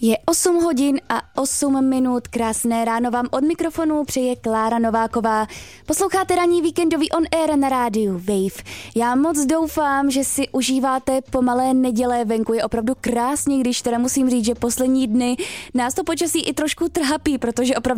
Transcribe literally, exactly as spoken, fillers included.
Je osm hodin a osm minut, krásné ráno vám od mikrofonu přeje Klára Nováková. Posloucháte ranní víkendový on air na rádiu Wave. Já moc doufám, že si užíváte pomalé neděle, venku je opravdu krásně, když teda musím říct, že poslední dny nás to počasí i trošku trápí, protože opravdu